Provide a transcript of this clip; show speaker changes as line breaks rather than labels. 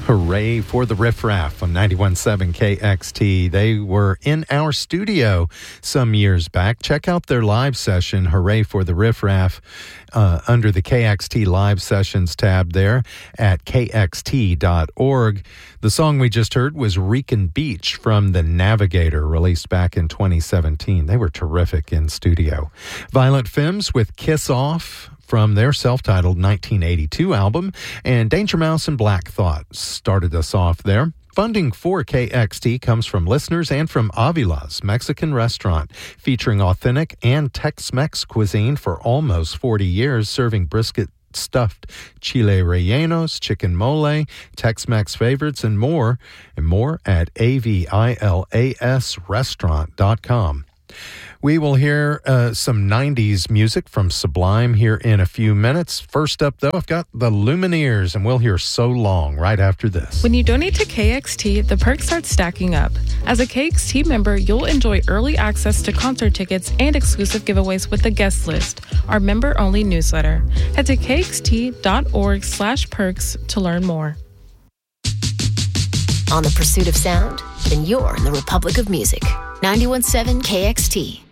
Hooray for the Riff Raff on 91.7 KXT. They were in our studio some years back. Check out their live session, Hooray for the Riff Raff, under the KXT Live Sessions tab there at kxt.org. The song we just heard was Rican Beach from The Navigator, released back in 2017. They were terrific in studio. Violent Femmes with Kiss Off from their self-titled 1982 album, and Danger Mouse and Black Thought started us off there. Funding for KXT comes from listeners and from Avila's Mexican restaurant, featuring authentic and Tex-Mex cuisine for almost 40 years, serving brisket stuffed chile rellenos, chicken mole, Tex-Mex favorites, and more at avilasrestaurant.com. We will hear some 90s music from Sublime here in a few minutes. First up, though, I've got the Lumineers, and we'll hear So Long right after this.
When you donate to KXT, the perks start stacking up. As a KXT member, you'll enjoy early access to concert tickets and exclusive giveaways with the guest list, our member-only newsletter. Head to kxt.org/perks to learn more.
On the pursuit of sound? Then you're in the Republic of Music. 91.7 KXT.